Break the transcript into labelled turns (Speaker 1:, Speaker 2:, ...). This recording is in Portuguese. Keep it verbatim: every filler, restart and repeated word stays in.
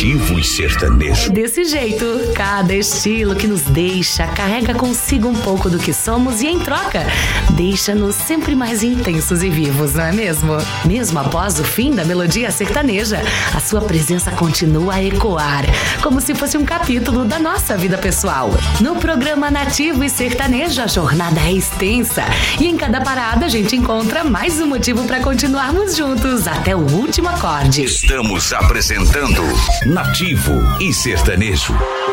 Speaker 1: Nativo e sertanejo.
Speaker 2: Desse jeito, cada estilo que nos deixa carrega consigo um pouco do que somos e, em troca, deixa-nos sempre mais intensos e vivos, não é mesmo? Mesmo após o fim da melodia sertaneja, a sua presença continua a ecoar, como se fosse um capítulo da nossa vida pessoal. No programa Nativo e Sertanejo, a jornada é extensa e em cada parada a gente encontra mais um motivo para continuarmos juntos até o último acorde.
Speaker 1: Estamos apresentando Nativo e Sertanejo.